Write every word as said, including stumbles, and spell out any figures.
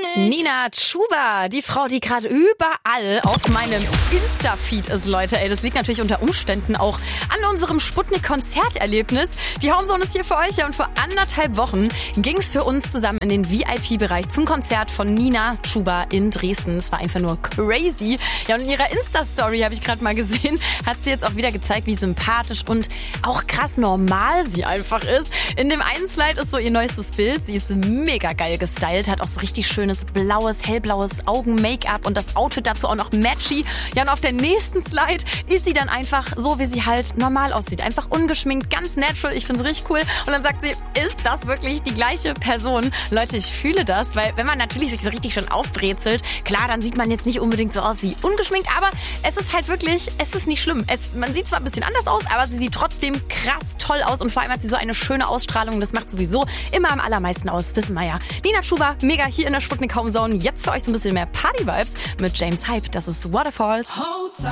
Nina Chuba, die Frau, die gerade überall auf meinem Insta-Feed ist, Leute. Ey, das liegt natürlich unter Umständen auch an unserem Sputnik-Konzerterlebnis. Die Homezone ist hier für euch, ja, und vor anderthalb Wochen ging es für uns zusammen in den V I P-Bereich zum Konzert von Nina Chuba in Dresden. Es war einfach nur crazy. Ja, und in ihrer Insta-Story, habe ich gerade mal gesehen, hat sie jetzt auch wieder gezeigt, wie sympathisch und auch krass normal sie einfach ist. In dem einen Slide ist so ihr neuestes Bild. Sie ist mega geil gestylt, hat auch so richtig schönes blaues, hellblaues Augen-Make-up und das Outfit dazu auch noch matchy. Ja, und auf der nächsten Slide ist sie dann einfach so, wie sie halt normal aussieht. Einfach ungeschminkt, ganz natural. Ich finde es richtig cool. Und dann sagt sie, ist das wirklich die gleiche Person? Leute, ich fühle das, weil wenn man natürlich sich so richtig schon aufbrezelt, klar, dann sieht man jetzt nicht unbedingt so aus wie ungeschminkt, aber es ist halt wirklich, es ist nicht schlimm. Es, man sieht zwar ein bisschen anders aus, aber sie sieht trotzdem krass toll aus und vor allem hat sie so eine schöne Ausstrahlung. Das macht sowieso immer am allermeisten aus, wissen wir ja. Nina Chuba, mega hier in der Sputnik Homezone. Jetzt für euch so ein bisschen mehr Party-Vibes mit James Hype. Das ist Waterfalls.